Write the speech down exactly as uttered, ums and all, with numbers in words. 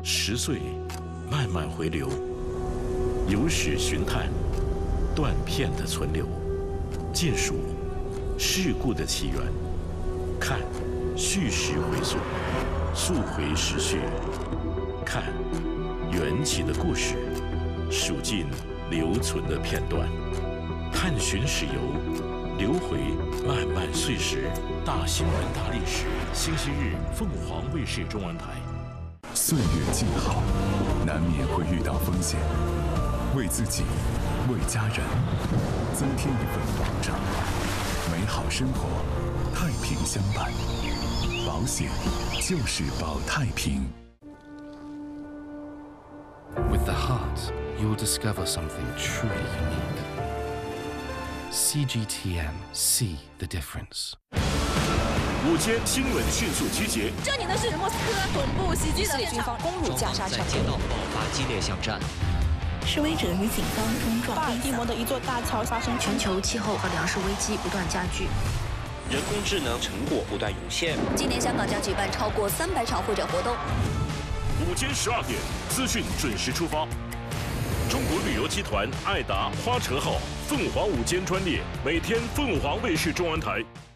十岁，慢慢回流，有史寻探，断片的存留，见数事故的起源，看叙事回溯，溯回时序，看缘起的故事，数尽留存的片段，探寻史游，流回漫漫岁时。大新闻大历史，星期日凤凰卫视中文台。 岁月静好，难免会遇到风险，为自己，为家人，增添一份保障。美好生活，太平相伴，保险就是保太平。 With the heart, you'll discover something truly unique. C G T M, see the difference. 午间新闻迅速集结。 这里呢是莫斯科总部袭击的军方攻入加沙城， 在街道爆发激烈巷战。 示威者与警方冲撞。 巴尔的摩的一座大桥发生。 全球气候和粮食危机不断加剧。 人工智能成果不断涌现。 今年香港将举办超过三百场会展活动。 午间十二点，资讯准时出发。中国旅游集团爱达花车号凤凰午间专列，每天凤凰卫视中文台。